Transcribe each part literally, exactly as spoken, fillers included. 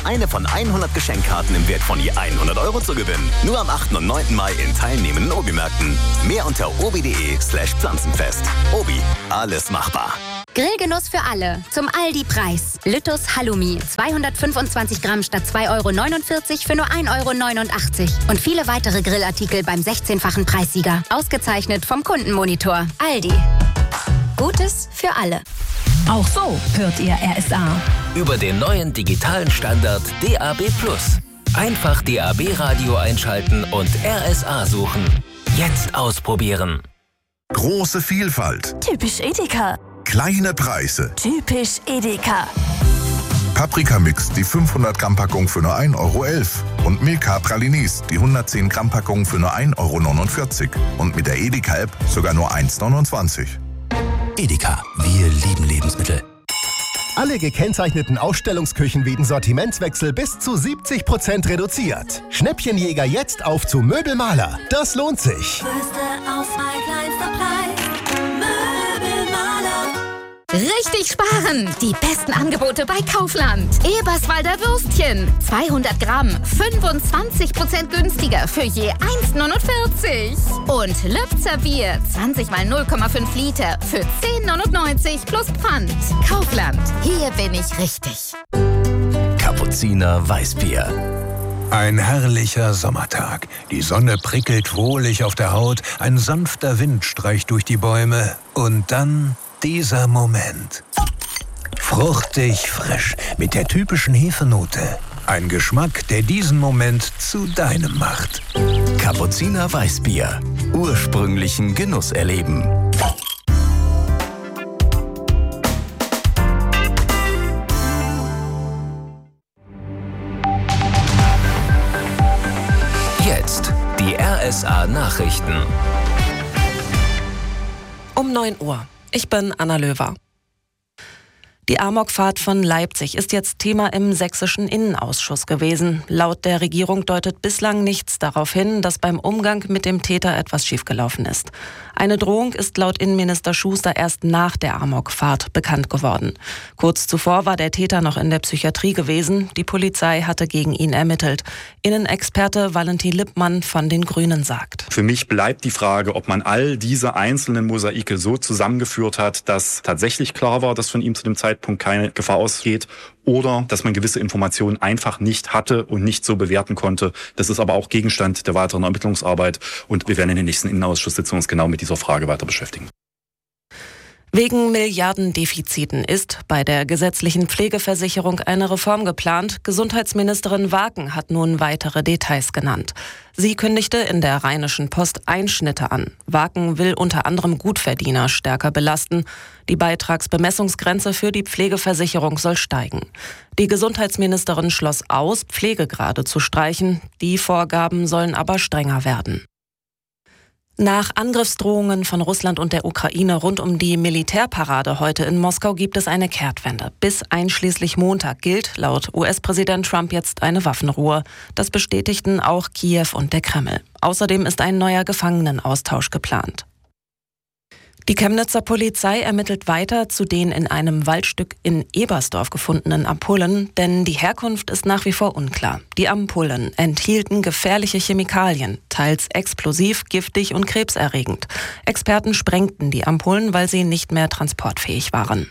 eine von hundert Geschenkkarten im Wert von je hundert Euro zu gewinnen. Nur am achten und neunten Mai in teilnehmenden Obi-Märkten. Mehr unter obi.de slash Pflanzenfest. Obi, alles machbar. Grillgenuss für alle. Zum Aldi-Preis. Lüttus Halloumi. zweihundertfünfundzwanzig Gramm statt zwei Euro neunundvierzig für nur ein Euro neunundachtzig. Und viele weitere Grillartikel beim sechzehnfachen Preissieger. Ausgezeichnet vom Kundenmonitor. Aldi. Gutes für alle. Auch so hört ihr R S A. Über den neuen digitalen Standard D A B plus. Einfach D A B-Radio einschalten und R S A suchen. Jetzt ausprobieren. Große Vielfalt. Typisch Edeka. Kleine Preise. Typisch Edeka. Paprikamix, die fünfhundert Gramm Packung für nur ein Euro elf. Und Milka Pralinis, die hundertzehn Gramm Packung für nur ein Euro neunundvierzig. Und mit der Edeka-App sogar nur eins Euro neunundzwanzig. Edeka, wir lieben Lebensmittel. Alle gekennzeichneten Ausstellungsküchen wegen Sortimentswechsel bis zu siebzig Prozent reduziert. Schnäppchenjäger jetzt auf zu Möbelmaler. Das lohnt sich. Richtig sparen! Die besten Angebote bei Kaufland. Eberswalder Würstchen. zweihundert Gramm. fünfundzwanzig Prozent günstiger für je eins Euro neunundvierzig. Und Löbzer Bier. zwanzig mal null Komma fünf Liter für zehn Euro neunundneunzig plus Pfand. Kaufland. Hier bin ich richtig. Kapuziner Weißbier. Ein herrlicher Sommertag. Die Sonne prickelt wohlig auf der Haut, ein sanfter Wind streicht durch die Bäume und dann dieser Moment. Fruchtig frisch mit der typischen Hefenote. Ein Geschmack, der diesen Moment zu deinem macht. Kapuziner Weißbier. Ursprünglichen Genuss erleben. Jetzt die R S A-Nachrichten. Um neun Uhr. Ich bin Anna Löwer. Die Amokfahrt von Leipzig ist jetzt Thema im sächsischen Innenausschuss gewesen. Laut der Regierung deutet bislang nichts darauf hin, dass beim Umgang mit dem Täter etwas schiefgelaufen ist. Eine Drohung ist laut Innenminister Schuster erst nach der Amokfahrt bekannt geworden. Kurz zuvor war der Täter noch in der Psychiatrie gewesen. Die Polizei hatte gegen ihn ermittelt. Innenexperte Valentin Lippmann von den Grünen sagt: Für mich bleibt die Frage, ob man all diese einzelnen Mosaike so zusammengeführt hat, dass tatsächlich klar war, dass von ihm zu dem Zeitpunkt keine Gefahr ausgeht, oder dass man gewisse Informationen einfach nicht hatte und nicht so bewerten konnte. Das ist aber auch Gegenstand der weiteren Ermittlungsarbeit und wir werden in den nächsten Innenausschusssitzungen uns genau mit dieser Frage weiter beschäftigen. Wegen Milliardendefiziten ist bei der gesetzlichen Pflegeversicherung eine Reform geplant. Gesundheitsministerin Waken hat nun weitere Details genannt. Sie kündigte in der Rheinischen Post Einschnitte an. Waken will unter anderem Gutverdiener stärker belasten. Die Beitragsbemessungsgrenze für die Pflegeversicherung soll steigen. Die Gesundheitsministerin schloss aus, Pflegegrade zu streichen. Die Vorgaben sollen aber strenger werden. Nach Angriffsdrohungen von Russland und der Ukraine rund um die Militärparade heute in Moskau gibt es eine Kehrtwende. Bis einschließlich Montag gilt laut U S-Präsident Trump jetzt eine Waffenruhe. Das bestätigten auch Kiew und der Kreml. Außerdem ist ein neuer Gefangenenaustausch geplant. Die Chemnitzer Polizei ermittelt weiter zu den in einem Waldstück in Ebersdorf gefundenen Ampullen, denn die Herkunft ist nach wie vor unklar. Die Ampullen enthielten gefährliche Chemikalien, teils explosiv, giftig und krebserregend. Experten sprengten die Ampullen, weil sie nicht mehr transportfähig waren.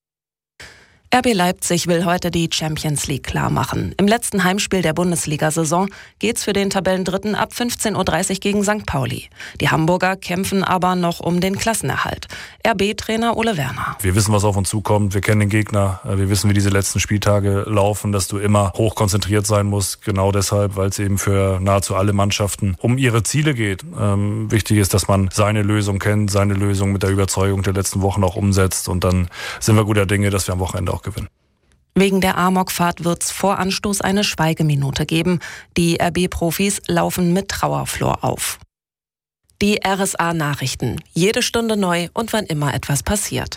R B Leipzig will heute die Champions League klarmachen. Im letzten Heimspiel der Bundesliga-Saison geht's für den Tabellendritten ab fünfzehn Uhr dreißig gegen Sankt Pauli. Die Hamburger kämpfen aber noch um den Klassenerhalt. R B-Trainer Ole Werner: Wir wissen, was auf uns zukommt. Wir kennen den Gegner. Wir wissen, wie diese letzten Spieltage laufen, dass du immer hoch konzentriert sein musst. Genau deshalb, weil es eben für nahezu alle Mannschaften um ihre Ziele geht. Ähm, wichtig ist, dass man seine Lösung kennt, seine Lösung mit der Überzeugung der letzten Wochen auch umsetzt. Und dann sind wir guter Dinge, dass wir am Wochenende auch gewinnen. Wegen der Amokfahrt wird's vor Anstoß eine Schweigeminute geben. Die R B-Profis laufen mit Trauerflor auf. Die R S A-Nachrichten. Jede Stunde neu und wann immer etwas passiert.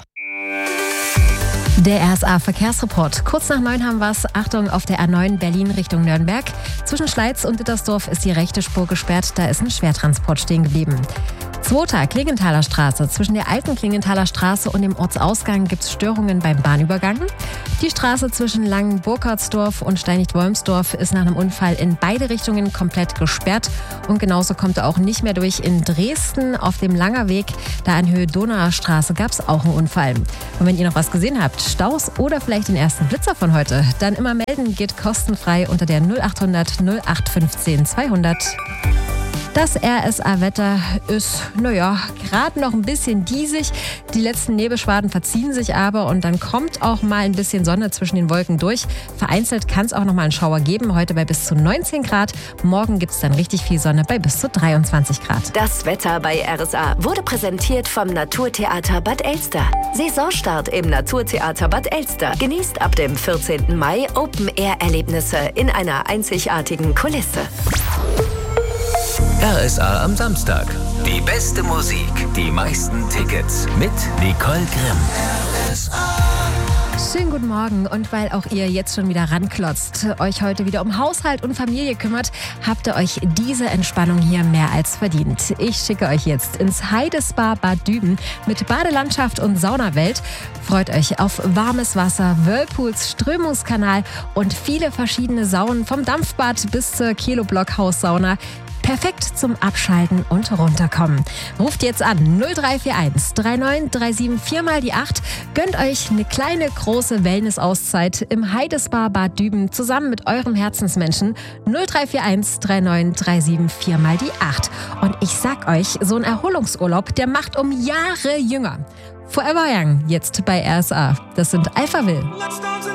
Der R S A-Verkehrsreport. Kurz nach neun haben wir's. Achtung auf der A neun Berlin Richtung Nürnberg. Zwischen Schleiz und Dittersdorf ist die rechte Spur gesperrt. Da ist ein Schwertransport stehen geblieben. Zweiter Klingenthaler Straße. Zwischen der alten Klingenthaler Straße und dem Ortsausgang gibt es Störungen beim Bahnübergang. Die Straße zwischen Langen-Burkhardsdorf und Steinigt-Wolmsdorf ist nach einem Unfall in beide Richtungen komplett gesperrt. Und genauso kommt er auch nicht mehr durch in Dresden. Auf dem Langerweg, da in Höhe Donauer Straße, gab es auch einen Unfall. Und wenn ihr noch was gesehen habt, Staus oder vielleicht den ersten Blitzer von heute, dann immer melden, geht kostenfrei unter der null acht hundert null acht fünfzehn zweihundert. Das R S A-Wetter ist, naja, gerade noch ein bisschen diesig. Die letzten Nebelschwaden verziehen sich aber und dann kommt auch mal ein bisschen Sonne zwischen den Wolken durch. Vereinzelt kann es auch noch mal einen Schauer geben, heute bei bis zu neunzehn Grad. Morgen gibt es dann richtig viel Sonne bei bis zu dreiundzwanzig Grad. Das Wetter bei R S A wurde präsentiert vom Naturtheater Bad Elster. Saisonstart im Naturtheater Bad Elster. Genießt ab dem vierzehnten Mai Open-Air-Erlebnisse in einer einzigartigen Kulisse. R S A am Samstag. Die beste Musik, die meisten Tickets mit Nicole Grimm. R S A. Schönen guten Morgen, und weil auch ihr jetzt schon wieder ranklotzt, euch heute wieder um Haushalt und Familie kümmert, habt ihr euch diese Entspannung hier mehr als verdient. Ich schicke euch jetzt ins Heidespa Bad Düben mit Badelandschaft und Saunawelt. Freut euch auf warmes Wasser, Whirlpools, Strömungskanal und viele verschiedene Saunen, vom Dampfbad bis zur Kiloblock-Haussauna. Perfekt zum Abschalten und runterkommen. Ruft jetzt an null drei vier eins drei neun drei sieben vier mal die acht. Gönnt euch eine kleine, große Wellness-Auszeit im Heidespa Bad Düben zusammen mit eurem Herzensmenschen. null drei vier eins drei neun drei sieben vier mal die acht. Und ich sag euch, so ein Erholungsurlaub, der macht um Jahre jünger. Forever Young, jetzt bei R S A. Das sind Alphaville.